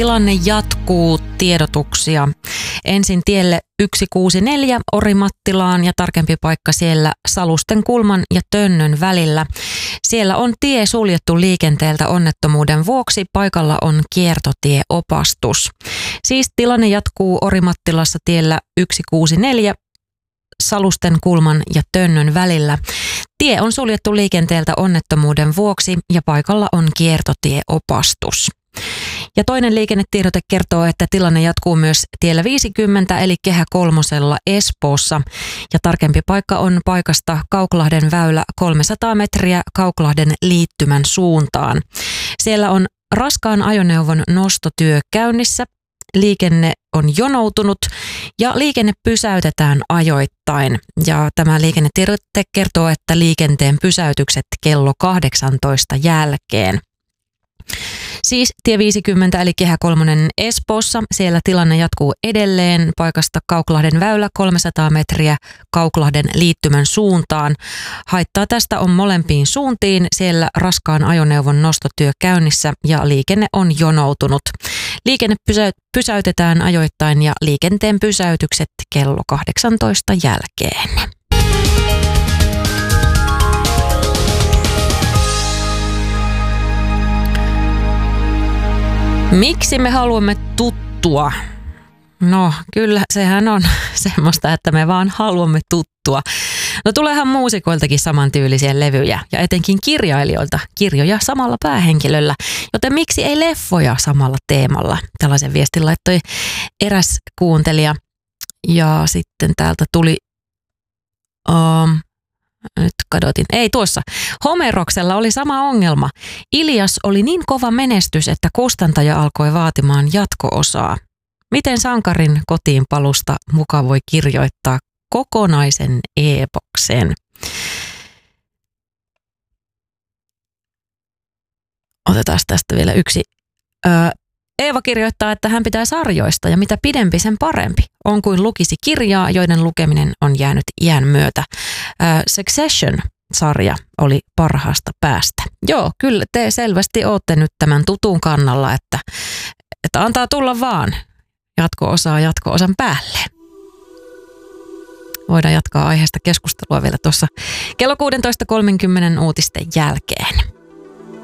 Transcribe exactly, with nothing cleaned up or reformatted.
Tilanne jatkuu, tiedotuksia. Ensin tielle yksi kuusi neljä Orimattilaan ja tarkempi paikka siellä Salusten kulman ja Tönnön välillä. Siellä on tie suljettu liikenteeltä onnettomuuden vuoksi. Paikalla on kiertotieopastus. Siis tilanne jatkuu Orimattilassa tiellä yksi kuusi neljä Salusten kulman ja Tönnön välillä. Tie on suljettu liikenteeltä onnettomuuden vuoksi ja paikalla on kiertotieopastus. Ja toinen liikennetiedote kertoo, että tilanne jatkuu myös tiellä viisikymmentä eli Kehä kolmosella Espoossa. Ja tarkempi paikka on paikasta Kauklahden väylä kolmesataa metriä Kauklahden liittymän suuntaan. Siellä on raskaan ajoneuvon nostotyö käynnissä. Liikenne on jonoutunut ja liikenne pysäytetään ajoittain. Ja tämä liikennetiedote kertoo, että liikenteen pysäytykset kello kahdeksantoista jälkeen. Siis tie viisikymmentä eli Kehä kolmonen Espoossa. Siellä tilanne jatkuu edelleen paikasta Kauklahden väylä kolmesataa metriä Kauklahden liittymän suuntaan. Haittaa tästä on molempiin suuntiin. Siellä raskaan ajoneuvon nostotyö käynnissä ja liikenne on jonoutunut. Liikenne pysä- pysäytetään ajoittain ja liikenteen pysäytykset kello kahdeksantoista jälkeen. Miksi me haluamme tuttua? No kyllä, sehän on semmoista, että me vaan haluamme tuttua. No tuleehan muusikoiltakin samantyylisiä levyjä ja etenkin kirjailijoilta kirjoja samalla päähenkilöllä. Joten miksi ei leffoja samalla teemalla? Tällaisen viestin laittoi eräs kuuntelija ja sitten täältä tuli... Um, Nyt kadotin. Ei tuossa. Homeroksella oli sama ongelma. Ilias oli niin kova menestys, että kustantaja alkoi vaatimaan jatko-osaa. Miten sankarin kotiin palusta muka voi kirjoittaa kokonaisen eepoksen? Otetaan tästä vielä yksi. Öö, Eeva kirjoittaa, että hän pitää sarjoista ja mitä pidempi sen parempi. On kuin lukisi kirjaa, joiden lukeminen on jäänyt iän myötä. Äh, Succession-sarja oli parhaasta päästä. Joo, kyllä te selvästi olette nyt tämän tutun kannalla, että, että antaa tulla vaan jatko-osaa jatko-osan päälle. Voidaan jatkaa aiheesta keskustelua vielä tuossa kello kuusitoista kolmekymmentä uutisten jälkeen.